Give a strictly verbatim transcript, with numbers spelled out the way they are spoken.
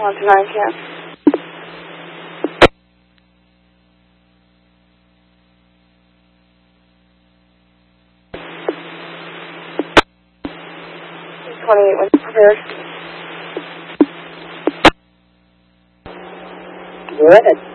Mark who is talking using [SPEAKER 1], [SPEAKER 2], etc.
[SPEAKER 1] on to nine ten. twenty-eight when prepared.
[SPEAKER 2] Good.